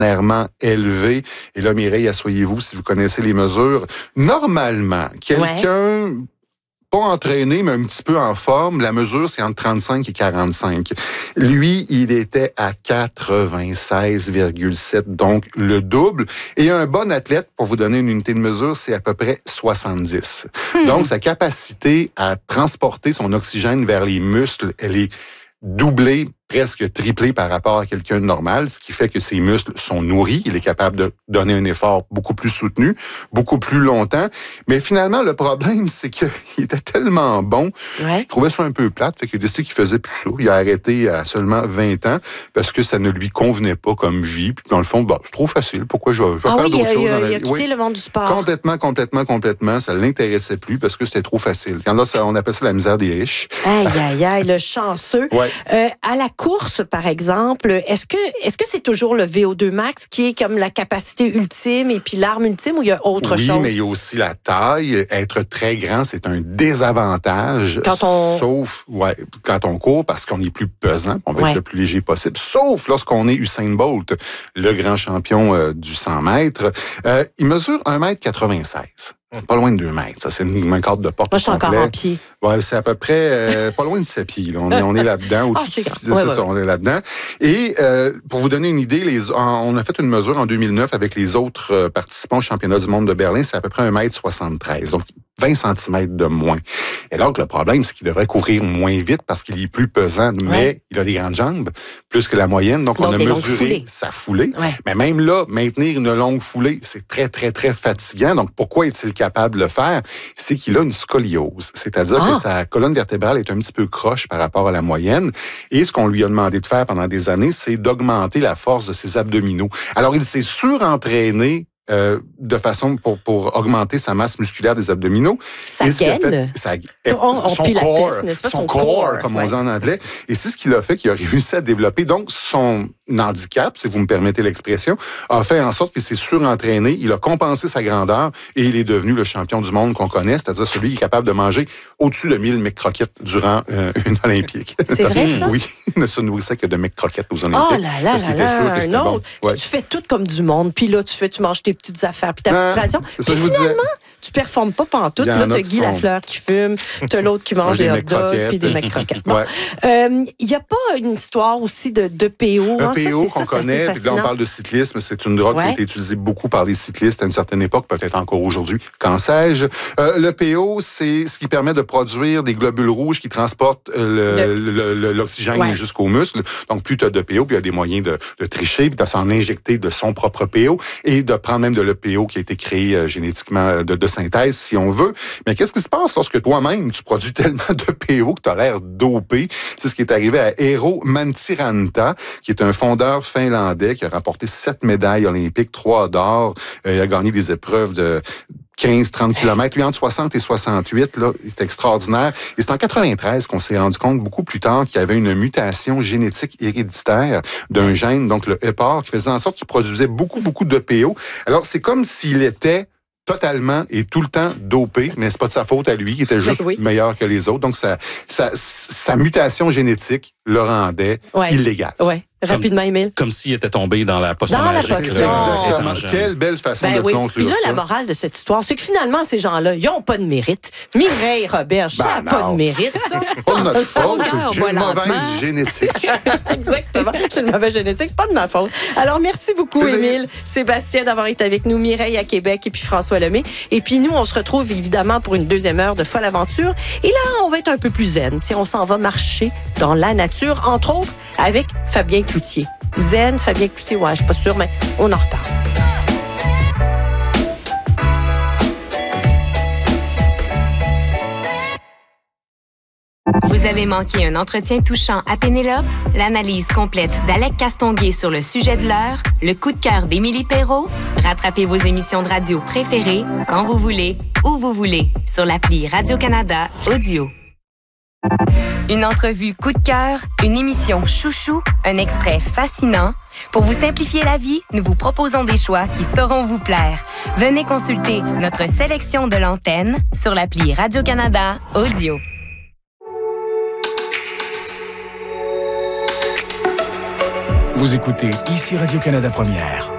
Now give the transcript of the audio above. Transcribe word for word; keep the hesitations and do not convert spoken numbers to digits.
élevé. Et là, Mireille, asseyez-vous si vous connaissez les mesures. Normalement, quelqu'un... Ouais. Pas entraîné, mais un petit peu en forme. La mesure, c'est entre trente-cinq et quarante-cinq. Lui, il était à quatre-vingt-seize virgule sept, donc le double. Et un bon athlète, pour vous donner une unité de mesure, c'est à peu près soixante-dix. Hmm. Donc, sa capacité à transporter son oxygène vers les muscles, elle est doublée, presque triplé par rapport à quelqu'un de normal, ce qui fait que ses muscles sont nourris. Il est capable de donner un effort beaucoup plus soutenu, beaucoup plus longtemps. Mais finalement, le problème, c'est qu'il était tellement bon, ouais. Je trouvais ça un peu plate, fait qu'il a décidé qu'il faisait plus ça. Il a arrêté à seulement vingt ans parce que ça ne lui convenait pas comme vie. Puis dans le fond, bah, c'est trop facile. Pourquoi je vais, je vais ah faire oui, d'autres il, choses il, dans la il vie? a quitté oui. le monde du sport. Complètement, complètement, complètement. Ça ne l'intéressait plus parce que c'était trop facile. Quand là, ça, on appelle ça la misère des riches. Aïe, aïe, aïe, le chanceux. Ouais. Euh, à la course, par exemple, exemple, est-ce que est-ce que c'est toujours le V O deux max qui est comme la capacité ultime et puis l'arme ultime ou il y a autre oui, chose? Oui, mais il y a aussi la taille. Être très grand, c'est un désavantage. Quand on... Sauf ouais, quand on court parce qu'on est plus pesant, on veut ouais. être le plus léger possible. Sauf lorsqu'on est Usain Bolt, le grand champion euh, du cent mètres. Euh, il mesure un mètre quatre-vingt-seize. C'est pas loin de deux mètres, ça. C'est une, une corde de porte. Moi, je suis encore en pied. Ouais, c'est à peu près euh, pas loin de sept pieds. Là. On est, on est là-dedans. Au-dessus oh, c'est de, c'est ouais, ça, ouais. ça, on est là-dedans. Et euh, pour vous donner une idée, les, on a fait une mesure en deux mille neuf avec les autres euh, participants au championnat du monde de Berlin. C'est à peu près un mètre soixante-treize. Donc, vingt centimètres de moins. Et donc, le problème, c'est qu'il devrait courir moins vite parce qu'il est plus pesant, mais ouais. il a des grandes jambes, plus que la moyenne. Donc, donc on a mesuré sa foulée. Ouais. Mais même là, maintenir une longue foulée, c'est très, très, très fatigant. Donc, pourquoi est-il capable de le faire? C'est qu'il a une scoliose. C'est-à-dire ah. que sa colonne vertébrale est un petit peu croche par rapport à la moyenne. Et ce qu'on lui a demandé de faire pendant des années, c'est d'augmenter la force de ses abdominaux. Alors, il s'est surentraîné Euh, de façon pour, pour augmenter sa masse musculaire des abdominaux. Ça gaine? Ça, on, on son pilates, core, n'est-ce pas? Son, son core, core, comme ouais. on dit en anglais. Et c'est ce qu'il a fait, qu'il a réussi à développer. Donc, son handicap, si vous me permettez l'expression, a fait en sorte qu'il s'est surentraîné, il a compensé sa grandeur et il est devenu le champion du monde qu'on connaît, c'est-à-dire celui qui est capable de manger au-dessus de mille McCroquettes durant euh, une Olympique. C'est vrai, ça? Oui, il ne se nourrissait que de McCroquettes aux Olympiques. Oh là là là là, un bon. autre. Ouais. Tu fais tout comme du monde, puis là, tu fais, tu manges tes petites affaires, puis ta petite ration. Puis ça, finalement, tu performes pas pantoute. Là, t'as Guy sont... Lafleur qui fume, t'as l'autre qui mange des hot dogs, puis des McCroquettes. Il ouais. euh, y a pas une histoire aussi de, de P O? Le hein? P O ça, qu'on connaît, puis là, on parle de cyclisme, c'est une drogue ouais. qui a été utilisée beaucoup par les cyclistes à une certaine époque, peut-être encore aujourd'hui, qu'en sais-je. Euh, le P O, c'est ce qui permet de produire des globules rouges qui transportent le, de... le, le, l'oxygène ouais. jusqu'aux muscles. Donc, plus tu as de P O, puis il y a des moyens de, de tricher, puis de s'en injecter de son propre P O et de prendre même de l'E P O qui a été créé euh, génétiquement de, de synthèse, si on veut. Mais qu'est-ce qui se passe lorsque toi-même, tu produis tellement de P O que tu as l'air dopé? C'est ce qui est arrivé à Eero Mantiranta, qui est un fondeur finlandais qui a remporté sept médailles olympiques, trois d'or. Euh, il a gagné des épreuves de quinze trente kilomètres, lui entre soixante et soixante-huit, là, c'est extraordinaire. Et c'est en quatre-vingt-treize qu'on s'est rendu compte, beaucoup plus tard, qu'il y avait une mutation génétique héréditaire d'un gène, donc le E P A R, qui faisait en sorte qu'il produisait beaucoup, beaucoup de P O. Alors, c'est comme s'il était totalement et tout le temps dopé, mais c'est pas de sa faute à lui, il était juste oui. meilleur que les autres. Donc, sa, sa, sa mutation génétique le rendait ouais. illégal. Ouais. Rapidement, Émile. Comme s'il était tombé dans la potion Dans magique. la potion. Exactement. Quelle belle façon ben de oui. conclure Puis là, ça. la morale de cette histoire, c'est que finalement, ces gens-là, ils n'ont pas de mérite. Mireille Roberge, ben ça n'a pas de mérite, ça. Pas de notre faute. J'ai une mauvaise génétique. Exactement. J'ai une mauvaise génétique, pas de ma faute. Alors, merci beaucoup, Émile, Sébastien, d'avoir été avec nous, Mireille à Québec et puis François Lemay. Et puis, nous, on se retrouve évidemment pour une deuxième heure de Folle Aventure. Et là, on va être un peu plus zen. T'sais, on s'en va marcher dans la nature, entre autres, avec Fabien Cloutier. Zen, Fabien Cloutier, ouais, je suis pas sûre, mais on en reparle. Vous avez manqué un entretien touchant à Pénélope? L'analyse complète d'Alec Castonguay sur le sujet de l'heure? Le coup de cœur d'Émilie Perrault? Rattrapez vos émissions de radio préférées quand vous voulez, où vous voulez, sur l'appli Radio-Canada Audio. Une entrevue coup de cœur, une émission chouchou, un extrait fascinant. Pour vous simplifier la vie, nous vous proposons des choix qui sauront vous plaire. Venez consulter notre sélection de l'antenne sur l'appli Radio-Canada Audio. Vous écoutez ici Radio-Canada Première.